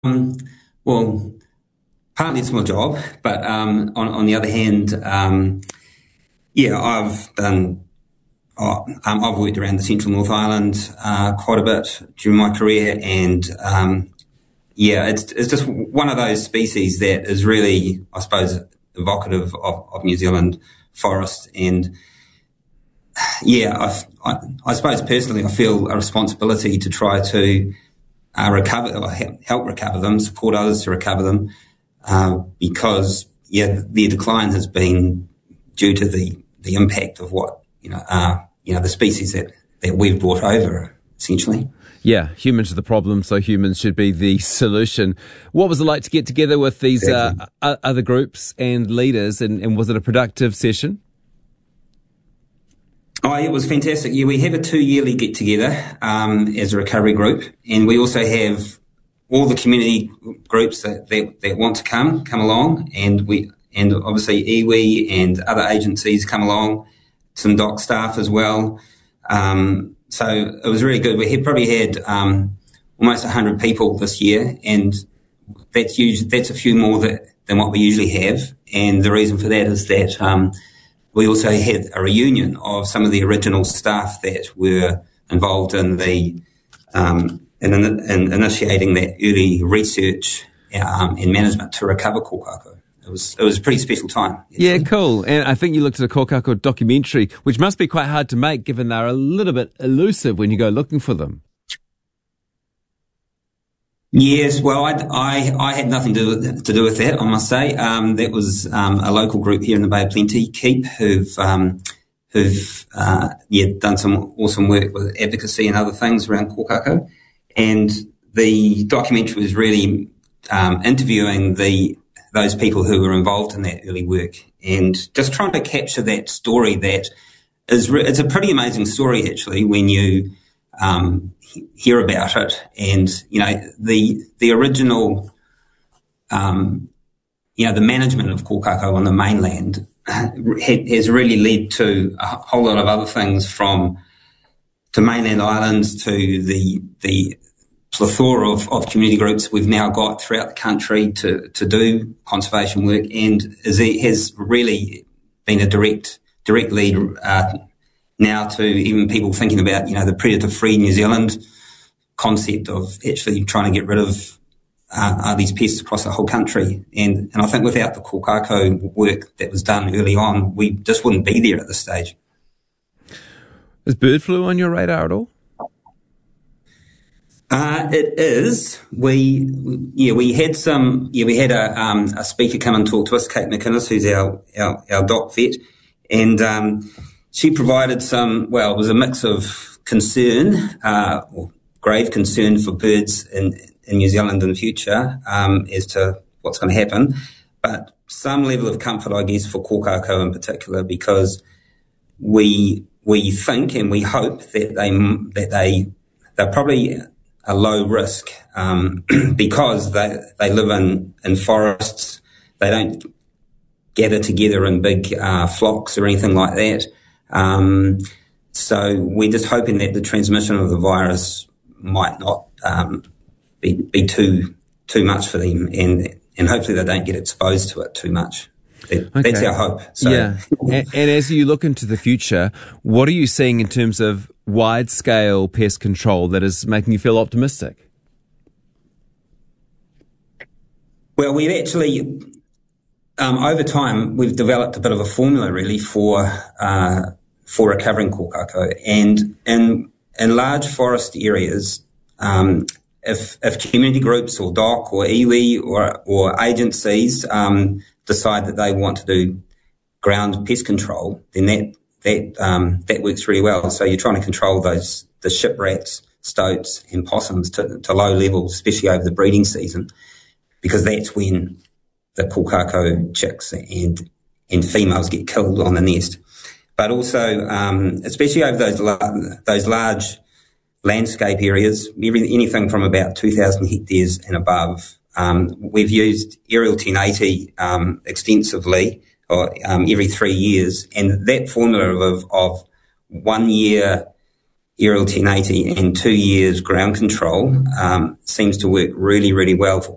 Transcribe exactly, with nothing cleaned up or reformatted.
Um, well, partly it's my job, but um, on, on the other hand, um, yeah, I've done. Oh, um, I've worked around the Central North Island uh, quite a bit during my career, and um, yeah, it's it's just one of those species that is really, I suppose, evocative of, of New Zealand forest. And yeah, I've, I, I suppose personally, I feel a responsibility to try to uh, recover or help recover them, support others to recover them, uh, because yeah, their decline has been due to the the impact of what you know are you know the species that that we've brought over essentially. Yeah, humans are the problem, so humans should be the solution. What was it like to get together with these Exactly. uh, other groups and leaders, and, and was it a productive session? Oh, it was fantastic. Yeah, we have a two-yearly get-together um, as a recovery group, and we also have all the community groups that, that, that want to come, come along, and we and obviously iwi and other agencies come along, some doc staff as well. Um, so it was really good. We had probably had um, almost one hundred people this year, and that's usually, that's a few more that, than what we usually have. And the reason for that is that um, we also had a reunion of some of the original staff that were involved in the um, in, in initiating that early research um, and management to recover kōkako. It was it was a pretty special time. Actually. Yeah, cool. And I think you looked at a kōkako documentary, which must be quite hard to make, given they're a little bit elusive when you go looking for them. Yes, well, I, I, I had nothing to, to do with that, I must say. Um, that was um, a local group here in the Bay of Plenty, Keep, who've um, who've uh, yeah done some awesome work with advocacy and other things around kōkako. And the documentary was really um, interviewing the those people who were involved in that early work and just trying to capture that story that is re- it's a pretty amazing story actually when you um, hear about it. And you know the the original um, you know the management of kōkako on the mainland has really led to a whole lot of other things, from to mainland islands to the the plethora of, of community groups we've now got throughout the country to, to do conservation work, and is, has really been a direct direct lead uh, now to even people thinking about you know the predator-free New Zealand concept of actually trying to get rid of uh, these pests across the whole country. And and I think without the kōkako work that was done early on, we just wouldn't be there at this stage. Is bird flu on your radar at all? Uh, it is. We, yeah, we had some, yeah, we had a, um, a speaker come and talk to us, Kate McInnes, who's our, our, our doc vet. And, um, she provided some, well, it was a mix of concern, uh, or grave concern for birds in, in New Zealand in the future, um, as to what's going to happen, but some level of comfort, I guess, for kōkako in particular, because we, we think and we hope that they, that they, they're probably a low risk, um, because they, they live in, in forests. They don't gather together in big, uh, flocks or anything like that. Um, so we're just hoping that the transmission of the virus might not, um, be, be too, too much for them, and, and hopefully they don't get exposed to it too much. That, okay. That's our hope. So. Yeah. and, and as you look into the future, what are you seeing in terms of wide-scale pest control that is making you feel optimistic? Well, we've actually, um, over time, we've developed a bit of a formula really for uh, for recovering kōkako. And in in large forest areas, um, if if community groups or doc or iwi or or agencies um, decide that they want to do ground pest control, then that that um, that works really well. So you're trying to control those the ship rats, stoats, and possums to, to low levels, especially over the breeding season, because that's when the kōkako chicks and and females get killed on the nest. But also, um, especially over those la- those large landscape areas, every, anything from about two thousand hectares and above, um, we've used aerial ten eighty um, extensively, or um, every three years, and that formula of, of one year aerial ten eighty and two years ground control um, seems to work really, really well for